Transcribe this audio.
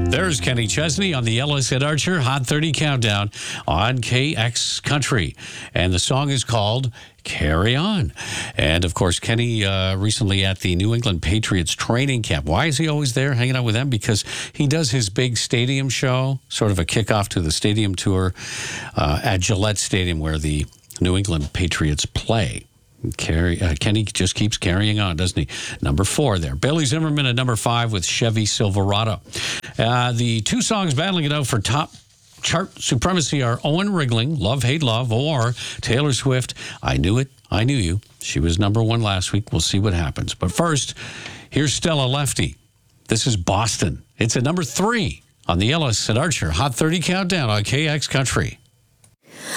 There's Kenny Chesney on the Ellis and Archer Hot 30 Countdown on KX Country. And the song is called Carry On. And, of course, Kenny recently at the New England Patriots training camp. Why is he always there hanging out with them? Because he does his big stadium show, sort of a kickoff to the stadium tour at Gillette Stadium where the New England Patriots play. Kenny just keeps carrying on, doesn't he? Number 4 there. Bailey Zimmerman at number 5 with Chevy Silverado. The two songs battling it out for top chart supremacy are Owen Ringling, Love, Hate, Love, or Taylor Swift, I Knew It, I Knew You. She was number 1 last week. We'll see what happens. But first, here's Stella Lefty. This is Boston. It's at number 3 on the Ellis and Archer Hot 30 Countdown on KX Country.